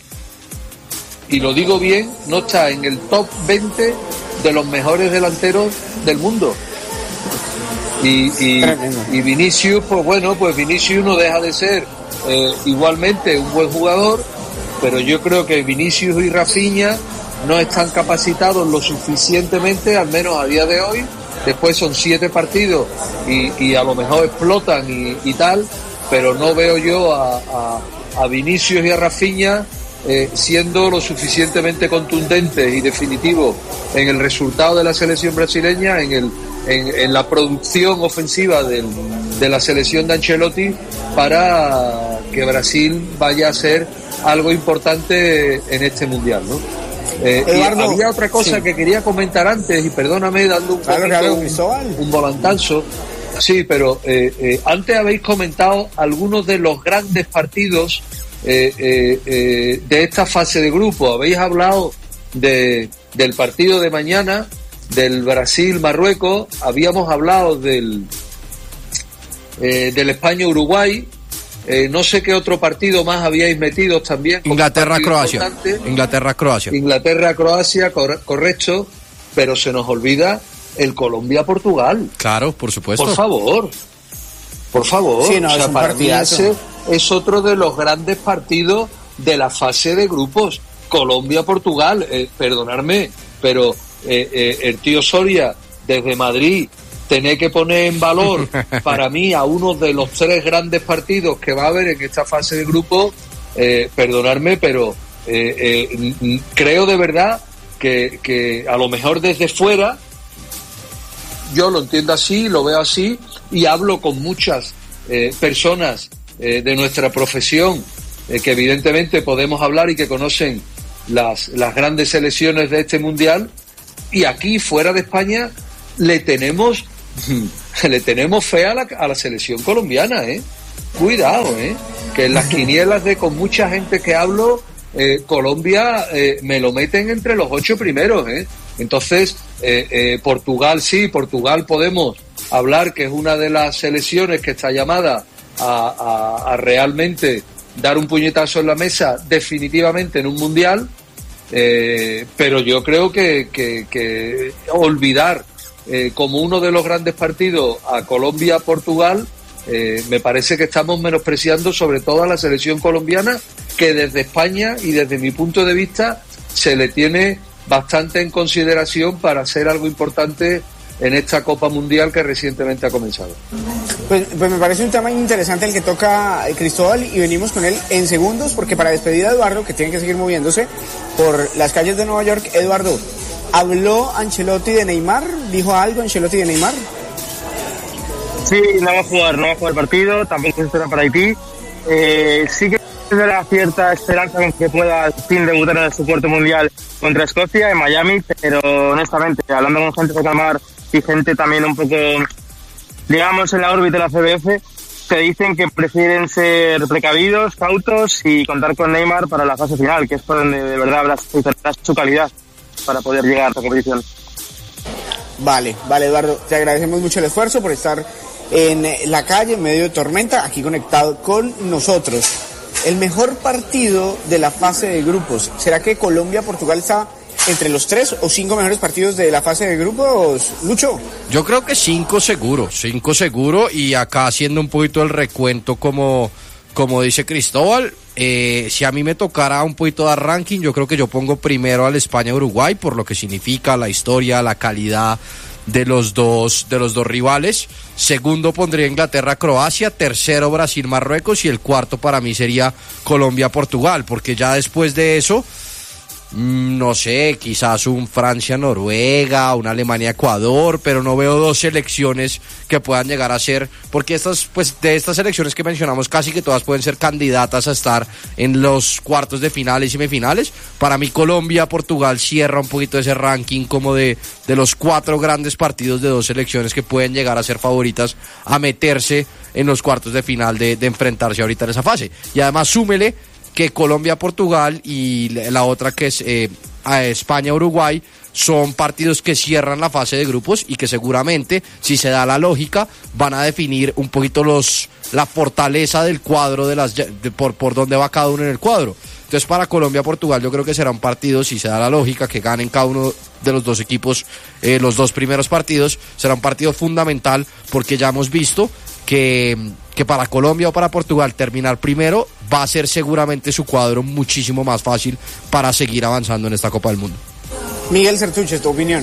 y lo digo bien, no está en el top veinte de los mejores delanteros del mundo. Y, y, y Vinicius, pues bueno, pues Vinicius no deja de ser eh, igualmente un buen jugador, pero yo creo que Vinicius y Rafinha no están capacitados lo suficientemente, al menos a día de hoy. Después son siete partidos y, y a lo mejor explotan y, y tal, pero no veo yo a, a, a Vinicius y a Rafinha eh, siendo lo suficientemente contundentes y definitivos en el resultado de la selección brasileña, en el en, en la producción ofensiva del, de la selección de Ancelotti, para que Brasil vaya a ser algo importante en este mundial, ¿no? Eh, Eduardo, y había otra cosa sí. que quería comentar antes, y perdóname dando un, claro, claro, un, un volantazo. Sí, pero eh, eh, antes habéis comentado algunos de los grandes partidos eh, eh, eh, de esta fase de grupo. Habéis hablado de, del partido de mañana, del Brasil-Marruecos, habíamos hablado del, eh, del España-Uruguay. Eh, no sé qué otro partido más habíais metido también. Inglaterra-Croacia. Inglaterra-Croacia. Inglaterra-Croacia, cor- correcto, pero se nos olvida el Colombia-Portugal. Claro, por supuesto. Por favor, por favor. Sí, no, o sea, es para mí ese es otro de los grandes partidos de la fase de grupos. Colombia-Portugal, eh, perdonadme, pero eh, eh, el tío Soria desde Madrid tener que poner en valor para mí a uno de los tres grandes partidos que va a haber en esta fase de grupo, eh, perdonadme, pero eh, eh, creo de verdad que, que a lo mejor desde fuera yo lo entiendo así, lo veo así, y hablo con muchas eh, personas eh, de nuestra profesión eh, que evidentemente podemos hablar y que conocen las, las grandes selecciones de este mundial, y aquí fuera de España le tenemos le tenemos fe a la, a la selección colombiana, eh cuidado, eh que en las quinielas de con mucha gente que hablo, eh, Colombia eh, me lo meten entre los ocho primeros, eh entonces eh, eh, Portugal sí, Portugal podemos hablar que es una de las selecciones que está llamada a, a, a realmente dar un puñetazo en la mesa definitivamente en un mundial, eh, pero yo creo que, que, que olvidar Eh, como uno de los grandes partidos a Colombia-Portugal, eh, me parece que estamos menospreciando sobre todo a la selección colombiana, que desde España y desde mi punto de vista se le tiene bastante en consideración para hacer algo importante en esta Copa Mundial que recientemente ha comenzado. Pues, pues me parece un tema interesante el que toca Cristóbal, y venimos con él en segundos, porque para despedir a Eduardo, que tiene que seguir moviéndose por las calles de Nueva York, Eduardo, ¿habló Ancelotti de Neymar? ¿Dijo algo Ancelotti de Neymar? Sí, no va a jugar, no va a jugar el partido, tampoco se espera para Haití. Eh, sí que da cierta esperanza con que pueda al fin debutar en su cuarto mundial contra Escocia en Miami, pero honestamente, hablando con gente de Calmar y gente también un poco, digamos, en la órbita de la C B F, te dicen que prefieren ser precavidos, cautos y contar con Neymar para la fase final, que es por donde de verdad habrá su calidad para poder llegar a esta competición. Vale, vale, Eduardo, te agradecemos mucho el esfuerzo por estar en la calle en medio de tormenta, aquí conectado con nosotros. El mejor partido de la fase de grupos, ¿será que Colombia-Portugal está entre los tres o cinco mejores partidos de la fase de grupos, Lucho? Yo creo que cinco seguro, cinco seguro, y acá haciendo un poquito el recuento como, como dice Cristóbal, eh, si a mí me tocara un poquito de ranking, yo creo que yo pongo primero al España-Uruguay por lo que significa la historia, la calidad de los dos, de los dos rivales. Segundo pondría Inglaterra-Croacia, tercero Brasil-Marruecos, y el cuarto para mí sería Colombia-Portugal, porque ya después de eso no sé, quizás un Francia-Noruega, una Alemania-Ecuador, pero no veo dos selecciones que puedan llegar a ser, porque estas, pues de estas selecciones que mencionamos casi que todas pueden ser candidatas a estar en los cuartos de finales y semifinales. Para mí Colombia, Portugal cierra un poquito ese ranking como de, de los cuatro grandes partidos de dos selecciones que pueden llegar a ser favoritas a meterse en los cuartos de final de, de enfrentarse ahorita en esa fase. Y además súmele que Colombia, Portugal y la otra que es eh, España, Uruguay son partidos que cierran la fase de grupos y que seguramente, si se da la lógica, van a definir un poquito los la fortaleza del cuadro de las de, por por dónde va cada uno en el cuadro. Entonces para Colombia, Portugal yo creo que será un partido, si se da la lógica, que ganen cada uno de los dos equipos eh, los dos primeros partidos, será un partido fundamental porque ya hemos visto que, que para Colombia o para Portugal terminar primero va a ser seguramente su cuadro muchísimo más fácil para seguir avanzando en esta Copa del Mundo. Miguel Sertuche, tu opinión.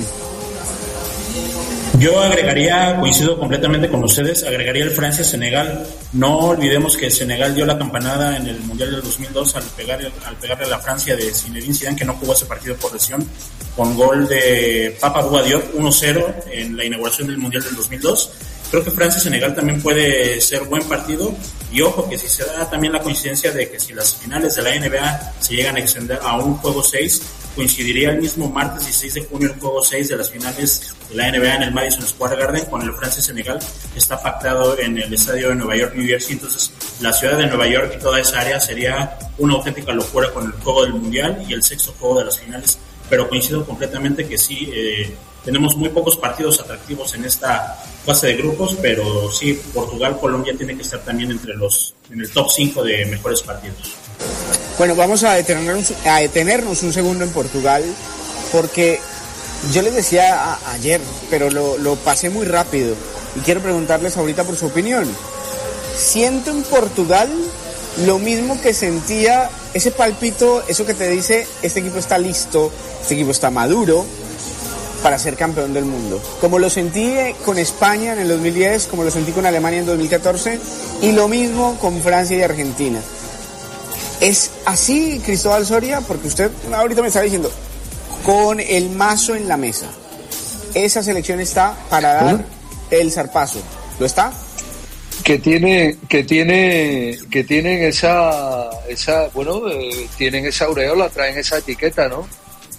Yo agregaría, coincido completamente con ustedes, agregaría el Francia-Senegal. No olvidemos que Senegal dio la campanada en el Mundial del dos mil dos al pegar al pegarle a la Francia de Zinedine Zidane, que no jugó ese partido por lesión, con gol de Papa Bouba Diop, uno cero en la inauguración del Mundial del dos mil dos. Creo que Francia-Senegal también puede ser buen partido, y ojo que si se da también la coincidencia de que si las finales de la N B A se llegan a extender a un juego seis, coincidiría el mismo martes dieciséis de junio el juego seis de las finales de la N B A en el Madison Square Garden con el Francia-Senegal, que está pactado en el estadio de Nueva York, New Jersey. Entonces la ciudad de Nueva York y toda esa área sería una auténtica locura con el juego del Mundial y el sexto juego de las finales, pero coincido completamente que sí, eh, tenemos muy pocos partidos atractivos en esta fase de grupos, pero sí, Portugal, Colombia tiene que estar también entre los en el top cinco de mejores partidos. Bueno, vamos a detenernos, a detenernos un segundo en Portugal, porque yo les decía a, ayer, pero lo, lo pasé muy rápido, y quiero preguntarles ahorita por su opinión. ¿Siento en Portugal lo mismo que sentía ese palpito, eso que te dice, este equipo está listo, este equipo está maduro para ser campeón del mundo? Como lo sentí con España en el dos mil diez, como lo sentí con Alemania en dos mil catorce, y lo mismo con Francia y Argentina. ¿Es así, Cristóbal Soria? Porque usted ahorita me estaba diciendo, con el mazo en la mesa, esa selección está para dar el zarpazo. ¿Lo está? Que tiene, que tiene, que tienen esa, esa, bueno, eh, tienen esa aureola, traen esa etiqueta, ¿no?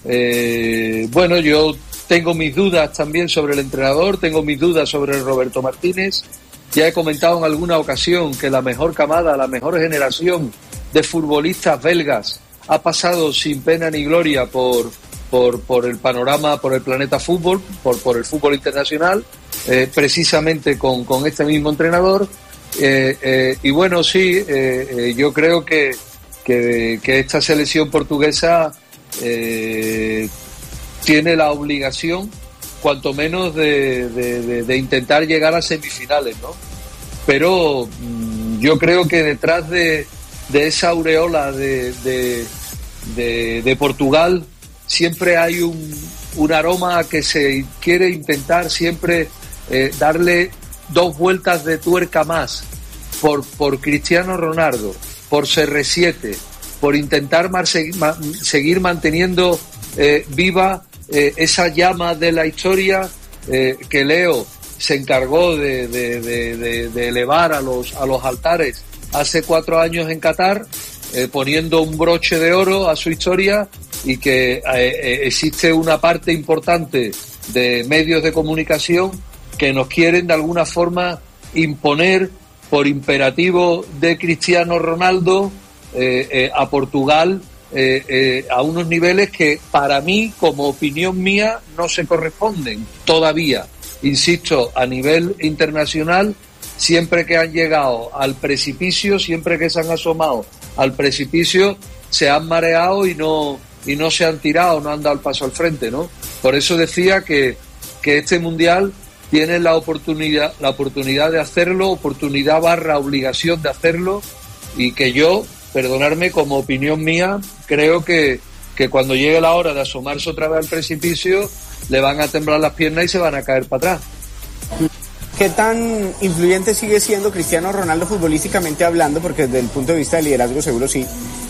Eh, bueno, yo tengo mis dudas también sobre el entrenador, tengo mis dudas sobre Roberto Martínez. Ya he comentado en alguna ocasión que la mejor camada, la mejor generación de futbolistas belgas ha pasado sin pena ni gloria por por por el panorama, por el planeta fútbol, por por el fútbol internacional, eh, precisamente con con este mismo entrenador. Eh, eh, y bueno, sí, eh, eh, yo creo que que, que esta selección portuguesa eh, tiene la obligación, cuanto menos, de, de, de, de intentar llegar a semifinales, ¿no? Pero mmm, yo creo que detrás de, de esa aureola de, de, de, de Portugal siempre hay un, un aroma que se quiere intentar siempre eh, darle dos vueltas de tuerca más por, por Cristiano Ronaldo, por C R siete, por intentar mar, ma, seguir manteniendo eh, viva eh, esa llama de la historia eh, que Leo se encargó de, de, de, de, de elevar a los, a los altares hace cuatro años en Qatar, eh, poniendo un broche de oro a su historia, y que eh, existe una parte importante de medios de comunicación que nos quieren de alguna forma imponer por imperativo de Cristiano Ronaldo eh, eh, a Portugal eh, eh, a unos niveles que para mí, como opinión mía, no se corresponden todavía. Insisto, a nivel internacional, siempre que han llegado al precipicio, siempre que se han asomado al precipicio, se han mareado y no y no se han tirado, no han dado el paso al frente, ¿no? Por eso decía que, que este Mundial tiene la oportunidad, la oportunidad de hacerlo, oportunidad barra obligación de hacerlo, y que yo, perdonarme, como opinión mía, creo que, que cuando llegue la hora de asomarse otra vez al precipicio, le van a temblar las piernas y se van a caer para atrás. ¿Qué tan influyente sigue siendo Cristiano Ronaldo futbolísticamente hablando? Porque desde el punto de vista de liderazgo seguro sí.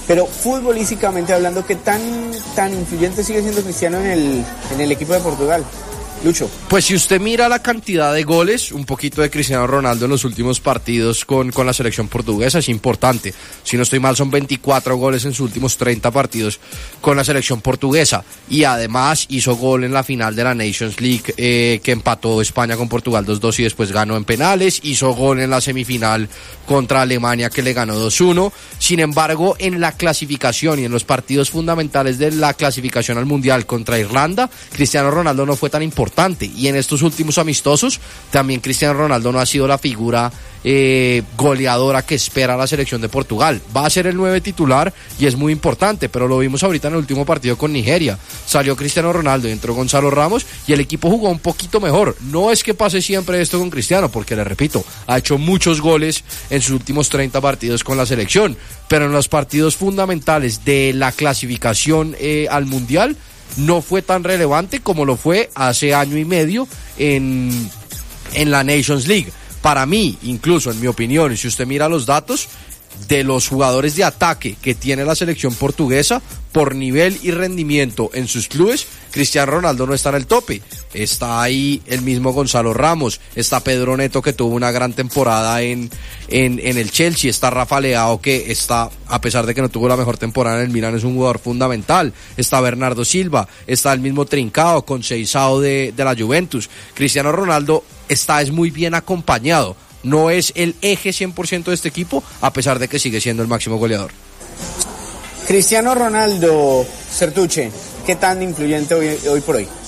Pero futbolísticamente hablando, ¿qué tan, tan influyente sigue siendo Cristiano en el, en el equipo de Portugal? Lucho. Pues si usted mira la cantidad de goles, un poquito de Cristiano Ronaldo en los últimos partidos con, con la selección portuguesa es importante. Si no estoy mal, son veinticuatro goles en sus últimos treinta partidos con la selección portuguesa. Y además hizo gol en la final de la Nations League, eh, que empató España con Portugal dos dos y después ganó en penales. Hizo gol en la semifinal contra Alemania, que le ganó dos uno. Sin embargo, en la clasificación y en los partidos fundamentales de la clasificación al Mundial contra Irlanda, Cristiano Ronaldo no fue tan importante. Y en estos últimos amistosos también Cristiano Ronaldo no ha sido la figura eh, goleadora que espera la selección de Portugal. Va a ser el nueve titular y es muy importante, pero lo vimos ahorita en el último partido con Nigeria. Salió Cristiano Ronaldo y entró Gonzalo Ramos y el equipo jugó un poquito mejor. No es que pase siempre esto con Cristiano, porque le repito, ha hecho muchos goles en sus últimos treinta partidos con la selección, pero en los partidos fundamentales de la clasificación eh, al Mundial no fue tan relevante como lo fue hace año y medio en, en la Nations League. Para mí, incluso en mi opinión, y si usted mira los datos, de los jugadores de ataque que tiene la selección portuguesa, por nivel y rendimiento en sus clubes, Cristiano Ronaldo no está en el tope. Está ahí el mismo Gonzalo Ramos, está Pedro Neto, que tuvo una gran temporada en, en, en el Chelsea, está Rafa Leao, que está, a pesar de que no tuvo la mejor temporada en el Milan, es un jugador fundamental, está Bernardo Silva, está el mismo Trincao, Conceição de, de la Juventus. Cristiano Ronaldo está es muy bien acompañado. No es el eje cien por ciento de este equipo, a pesar de que sigue siendo el máximo goleador. Cristiano Ronaldo, Sertuche, ¿qué tan influyente hoy, hoy por hoy?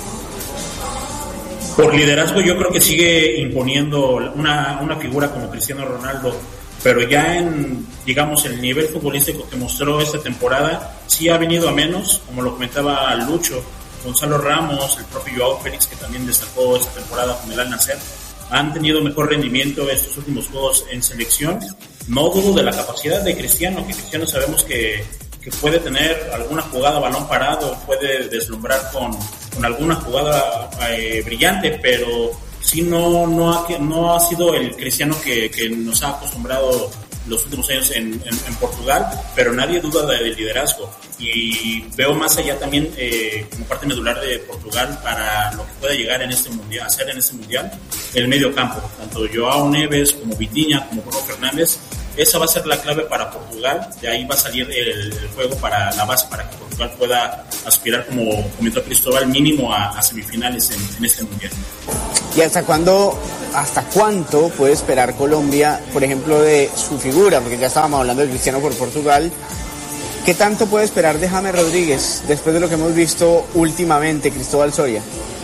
Por liderazgo yo creo que sigue imponiendo una, una figura como Cristiano Ronaldo, pero ya en, digamos, el nivel futbolístico que mostró esta temporada, sí ha venido a menos, como lo comentaba Lucho, Gonzalo Ramos, el propio Joao Félix, que también destacó esta temporada con el Al Nassr, han tenido mejor rendimiento estos últimos juegos en selección. No dudo de la capacidad de Cristiano, que Cristiano sabemos que, que puede tener alguna jugada a balón parado, puede deslumbrar con, con alguna jugada eh, brillante, pero sí no, no, ha, no ha sido el Cristiano que, que nos ha acostumbrado los últimos años en, en, en Portugal, pero nadie duda del liderazgo. Y veo más allá también eh, como parte medular de Portugal para lo que pueda llegar en este mundial, hacer en este mundial, el medio campo, tanto Joao Neves como Vitinha como Bruno Fernández. Esa va a ser la clave para Portugal, de ahí va a salir el, el juego para la base para que Portugal pueda aspirar, como comentó Cristóbal, mínimo a, a semifinales en, en este mundial. ¿Y hasta cuándo, hasta cuánto puede esperar Colombia, por ejemplo, de su figura? Porque ya estábamos hablando de Cristiano por Portugal. ¿Qué tanto puede esperar de James Rodríguez después de lo que hemos visto últimamente, Cristóbal Soria?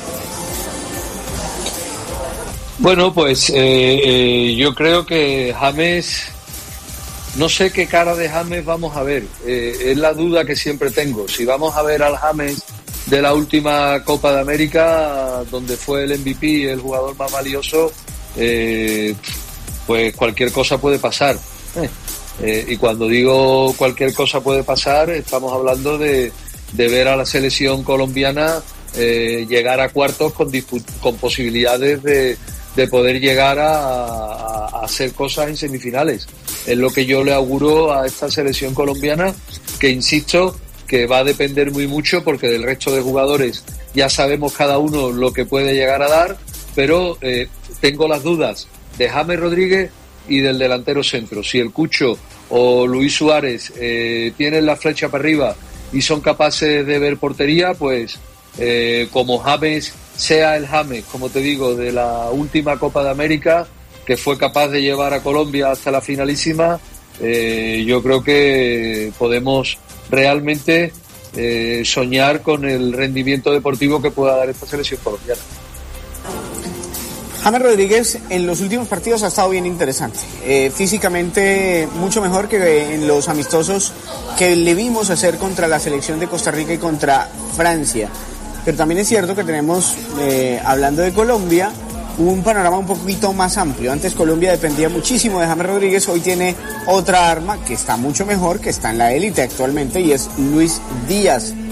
Bueno, pues eh, eh, yo creo que James, no sé qué cara de James vamos a ver. Eh, es la duda que siempre tengo. Si vamos a ver al James de la última Copa de América, donde fue el M V P, el jugador más valioso, eh, pues cualquier cosa puede pasar. Eh. Eh, y cuando digo cualquier cosa puede pasar, estamos hablando de, de ver a la selección colombiana eh, llegar a cuartos con, dispu- con posibilidades de, de poder llegar a, a, a hacer cosas en semifinales. Es lo que yo le auguro a esta selección colombiana, que insisto, que va a depender muy mucho, porque del resto de jugadores ya sabemos cada uno lo que puede llegar a dar, pero eh, tengo las dudas de James Rodríguez y del delantero centro. Si el Cucho o Luis Suárez eh, tienen la flecha para arriba y son capaces de ver portería, pues eh, como James sea el James, como te digo, de la última Copa de América, que fue capaz de llevar a Colombia hasta la finalísima, eh, yo creo que podemos realmente eh, soñar con el rendimiento deportivo que pueda dar esta selección colombiana. James Rodríguez en los últimos partidos ha estado bien interesante, eh, físicamente mucho mejor que en los amistosos que le vimos hacer contra la selección de Costa Rica y contra Francia, pero también es cierto que tenemos, eh, hablando de Colombia, un panorama un poquito más amplio. Antes Colombia dependía muchísimo de James Rodríguez, hoy tiene otra arma que está mucho mejor, que está en la élite actualmente, y es Luis Díaz.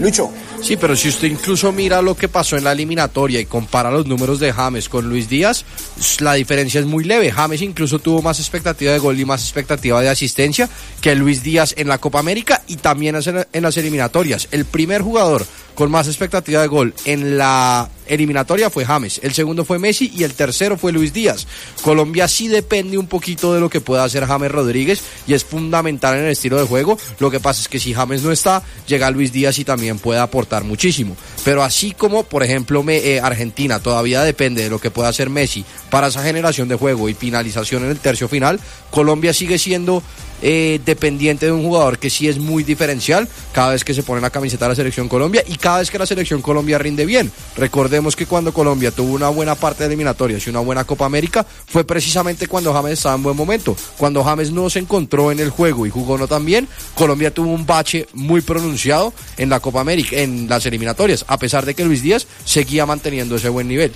Lucho. Sí, pero si usted incluso mira lo que pasó en la eliminatoria y compara los números de James con Luis Díaz, la diferencia es muy leve. James incluso tuvo más expectativa de gol y más expectativa de asistencia que Luis Díaz en la Copa América y también en las eliminatorias. El primer jugador con más expectativa de gol en la eliminatoria fue James, el segundo fue Messi y el tercero fue Luis Díaz. Colombia sí depende un poquito de lo que pueda hacer James Rodríguez y es fundamental en el estilo de juego. Lo que pasa es que si James no está, llega Luis Díaz y también puede aportar muchísimo. Pero así como, por ejemplo, me, eh, Argentina todavía depende de lo que pueda hacer Messi para esa generación de juego y finalización en el tercio final, Colombia sigue siendo Eh, dependiente de un jugador que sí es muy diferencial cada vez que se pone la camiseta de la Selección Colombia y cada vez que la Selección Colombia rinde bien. Recordemos que cuando Colombia tuvo una buena parte de eliminatorias y una buena Copa América fue precisamente cuando James estaba en buen momento. Cuando James no se encontró en el juego y jugó no tan bien, Colombia tuvo un bache muy pronunciado en la Copa América, en las eliminatorias, a pesar de que Luis Díaz seguía manteniendo ese buen nivel.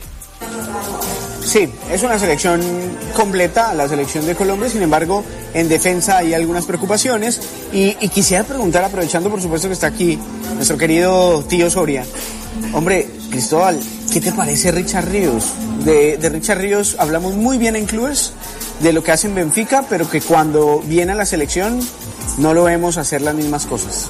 Sí, es una selección completa, la selección de Colombia, sin embargo, en defensa hay algunas preocupaciones y, y quisiera preguntar, aprovechando por supuesto que está aquí nuestro querido tío Soria. Hombre, Cristóbal, ¿qué te parece Richard Ríos? De, de Richard Ríos hablamos muy bien en clubes, de lo que hace en Benfica, pero que cuando viene a la selección no lo vemos hacer las mismas cosas.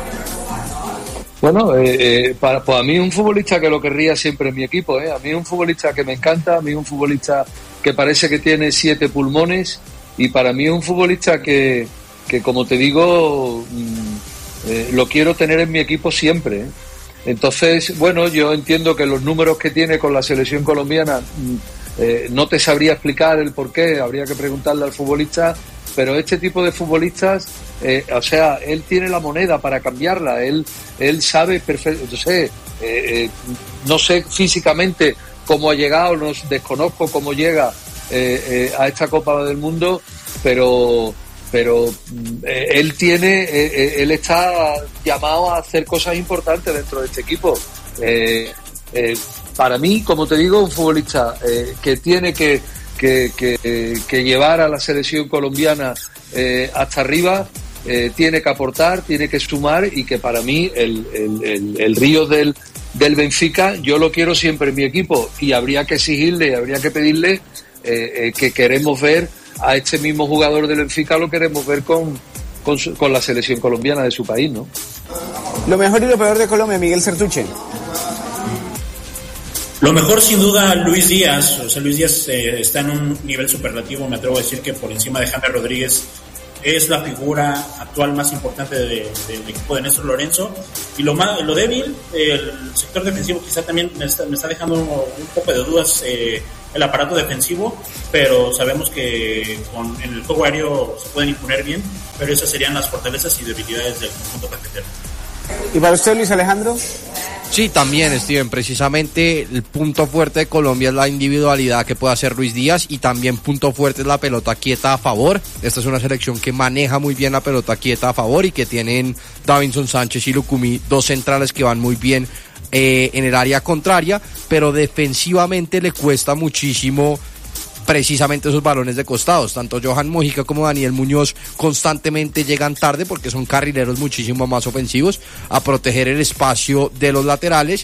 Bueno, eh, eh, para, para mí es un futbolista que lo querría siempre en mi equipo, ¿eh? A mí es un futbolista que me encanta, a mí es un futbolista que parece que tiene siete pulmones y para mí es un futbolista que, que como te digo, mmm, eh, lo quiero tener en mi equipo siempre, ¿eh? Entonces, bueno, yo entiendo que los números que tiene con la selección colombiana mmm, eh, no te sabría explicar el por qué, habría que preguntarle al futbolista, pero este tipo de futbolistas, eh, o sea, él tiene la moneda para cambiarla, él él sabe perfecto, no sé, eh, eh, no sé físicamente cómo ha llegado, no desconozco cómo llega eh, eh, a esta Copa del Mundo, pero pero eh, él tiene, eh, él está llamado a hacer cosas importantes dentro de este equipo. Eh, eh, para mí, como te digo, un futbolista eh, que tiene que Que, que, que llevar a la selección colombiana eh, hasta arriba, eh, tiene que aportar, tiene que sumar y que para mí el, el, el, el Ríos del, del Benfica yo lo quiero siempre en mi equipo y habría que exigirle, habría que pedirle eh, eh, que queremos ver a este mismo jugador del Benfica, lo queremos ver con, con, su, con la selección colombiana de su país, ¿no? Lo mejor y lo peor de Colombia, Miguel Sertuche. Lo mejor sin duda Luis Díaz, o sea Luis Díaz eh, está en un nivel superlativo, me atrevo a decir que por encima de James Rodríguez es la figura actual más importante del de, de equipo de Néstor Lorenzo y lo más, lo débil, el sector defensivo quizá también me está, me está dejando un poco de dudas eh, el aparato defensivo, pero sabemos que con, en el juego aéreo se pueden imponer bien, pero esas serían las fortalezas y debilidades del conjunto cafetero. ¿Y para usted, Luis Alejandro? Sí, también, Steven, precisamente el punto fuerte de Colombia es la individualidad que puede hacer Luis Díaz y también punto fuerte es la pelota quieta a favor. Esta es una selección que maneja muy bien la pelota quieta a favor y que tienen Davinson Sánchez y Lucumí, dos centrales que van muy bien eh, en el área contraria, pero defensivamente le cuesta muchísimo precisamente esos balones de costados. Tanto Johan Mojica como Daniel Muñoz constantemente llegan tarde porque son carrileros muchísimo más ofensivos a proteger el espacio de los laterales